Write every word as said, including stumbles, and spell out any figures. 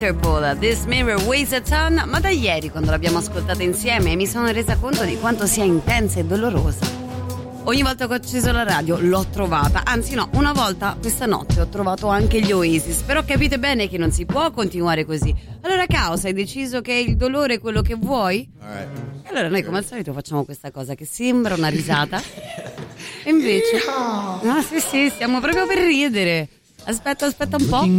This Mirror Weighs a Ton, ma da ieri quando l'abbiamo ascoltata insieme mi sono resa conto di quanto sia intensa e dolorosa. Ogni volta che ho acceso la radio l'ho trovata, anzi no, una volta questa notte ho trovato anche gli Oasis, però capite bene che non si può continuare così. Allora Caos, hai deciso che il dolore è quello che vuoi? Alright. Allora noi come al solito facciamo questa cosa che sembra una risata e invece... No, sì sì, stiamo proprio per ridere. Aspetta, aspetta un po'.